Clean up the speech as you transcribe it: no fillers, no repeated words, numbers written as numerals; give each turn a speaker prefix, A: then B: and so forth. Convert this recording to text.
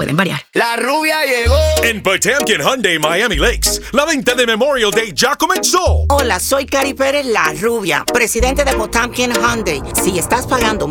A: pueden variar.
B: La rubia llegó.
C: En Potemkin Hyundai Miami Lakes, la venta de Memorial Day ya comenzó.
B: Hola, soy Cari Pérez, la rubia, presidente de Potemkin Hyundai. Si estás pagando